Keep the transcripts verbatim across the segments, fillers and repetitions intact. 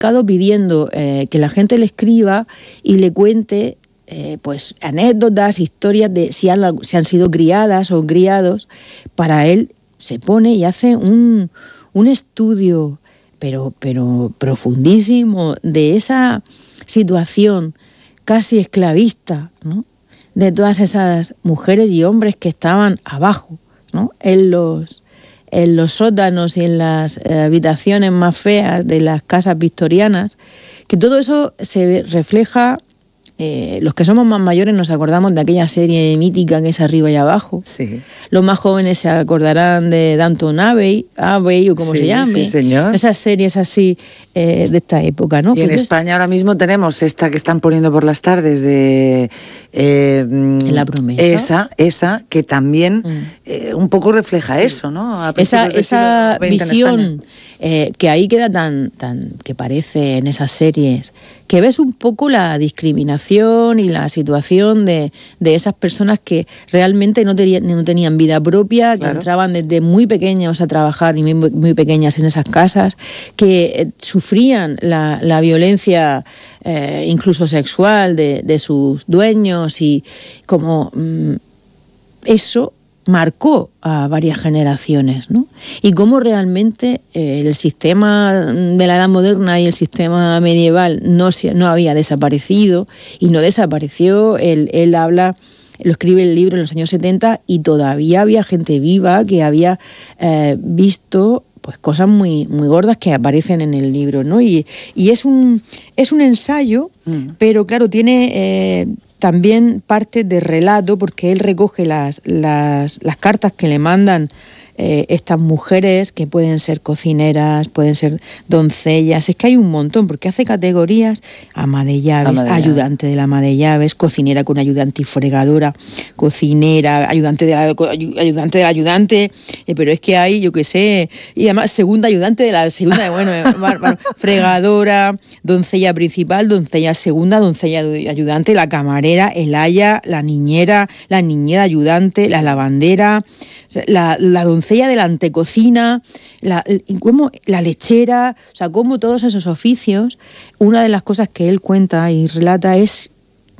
supermercado pidiendo eh, que la gente le escriba y le cuente eh, pues anécdotas, historias de si han, si han sido criadas o criados. Para él se pone y hace un, un estudio pero, pero profundísimo de esa situación casi esclavista, ¿no?, de todas esas mujeres y hombres que estaban abajo, ¿no?, en los, en los sótanos y en las eh, habitaciones más feas de las casas victorianas, que todo eso se refleja. Eh, los que somos más mayores nos acordamos de aquella serie mítica que es Arriba y Abajo. Sí. Los más jóvenes se acordarán de Downton Abbey, Abbey o como sí, se llame. Sí, señor. Esas series así eh, de esta época, ¿no? Y en Entonces, España ahora mismo tenemos esta que están poniendo por las tardes de... Eh, La promesa. Esa, esa, que también mm. eh, un poco refleja sí. eso, ¿no? A esa esa visión eh, que ahí queda tan, tan, que parece en esas series, que ves un poco la discriminación y la situación de, de esas personas que realmente no, tenían, no tenían vida propia, claro. que entraban desde muy pequeños a trabajar y muy, muy pequeñas en esas casas, que eh, sufrían la, la violencia eh, incluso sexual de, de sus dueños, y como mmm, eso marcó a varias generaciones, ¿no? Y cómo realmente eh, el sistema de la edad moderna y el sistema medieval no, no había desaparecido, y no desapareció. Él, él habla, lo escribe el libro en los años setenta, y todavía había gente viva que había eh, visto pues cosas muy, muy gordas que aparecen en el libro, ¿no? Y, y es un es un ensayo, mm. pero claro, tiene eh, también parte de relato, porque él recoge las, las, las cartas que le mandan eh, estas mujeres, que pueden ser cocineras, pueden ser doncellas, es que hay un montón, porque hace categorías: ama de llaves, ama de ayudante llave. de la ama de llaves, cocinera con ayudante y fregadora, cocinera, ayudante de la ayudante del ayudante, eh, pero es que hay, yo qué sé, y además segunda ayudante de la segunda, bueno, bueno, fregadora, doncella principal, doncella segunda, doncella ayudante, la camarera, el aya, la niñera, la niñera ayudante, la lavandera, la, la doncella de la antecocina, la, como la lechera, o sea, como todos esos oficios. Una de las cosas que él cuenta y relata es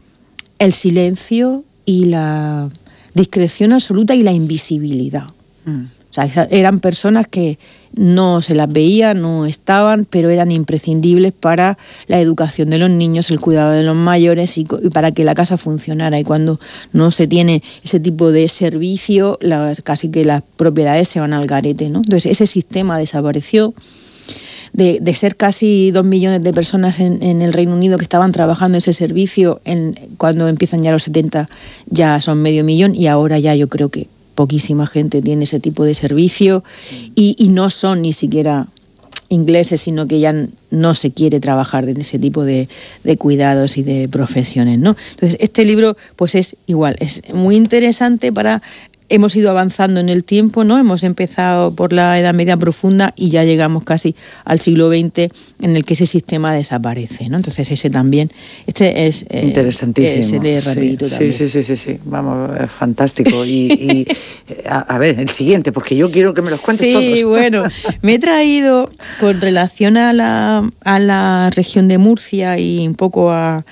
el silencio y la discreción absoluta y la invisibilidad. Mm. O sea, eran personas que no se las veía, no estaban, pero eran imprescindibles para la educación de los niños, el cuidado de los mayores y, y para que la casa funcionara. Y cuando no se tiene ese tipo de servicio, las, casi que las propiedades se van al garete, ¿no? Entonces ese sistema desapareció. De, de ser casi dos millones de personas en, en el Reino Unido que estaban trabajando ese servicio, en, cuando empiezan ya los setenta ya son medio millón, y ahora ya yo creo que poquísima gente tiene ese tipo de servicio, y, y no son ni siquiera ingleses, sino que ya no se quiere trabajar en ese tipo de, de cuidados y de profesiones, ¿no? Entonces este libro pues es igual, es muy interesante para... Hemos ido avanzando en el tiempo, ¿no? Hemos empezado por la Edad Media profunda y ya llegamos casi al siglo veinte, en el que ese sistema desaparece, ¿no? Entonces ese también, este es... Eh, interesantísimo. Se lee rapidito sí, también. Sí, sí, sí, sí, vamos, es fantástico. Y, y a, a ver, el siguiente, porque yo quiero que me los cuentes sí, todos. Sí, bueno, me he traído, con relación a la, a la región de Murcia y un poco a...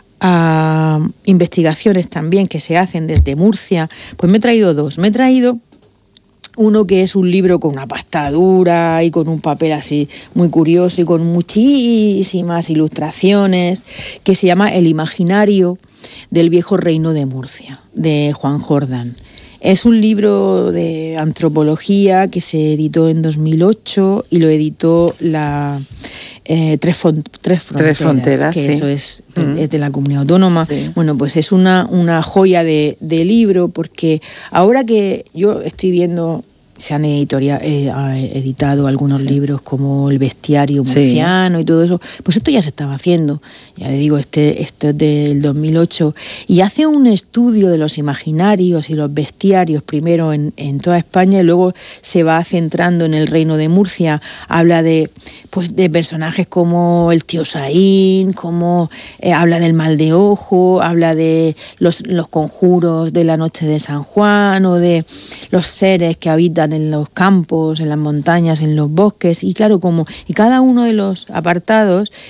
a investigaciones también que se hacen desde Murcia, pues me he traído dos. Me he traído uno que es un libro con una pasta dura y con un papel así muy curioso y con muchísimas ilustraciones, que se llama El imaginario del viejo reino de Murcia, de Juan Jordán. Es un libro de antropología que se editó en dos mil ocho y lo editó la eh, Tres, Fon- Tres Fronteras, Tres Fronteras, que sí. eso es, Mm. es de la Comunidad Autónoma. Sí. Bueno, pues es una, una joya de, de libro, porque ahora que yo estoy viendo... Se han editoria, eh, editado algunos sí. libros como El bestiario murciano sí. y todo eso. Pues esto ya se estaba haciendo. Ya le digo, este, este es del dos mil ocho. Y hace un estudio de los imaginarios y los bestiarios, primero en, en toda España, y luego se va centrando en el reino de Murcia. Habla de, pues, de personajes como el tío Saín, como, eh, habla del mal de ojo, habla de los, los conjuros de la noche de San Juan, o de los seres que habitan vivían en los campos, en las montañas, en los bosques, y claro, como y cada uno de los apartados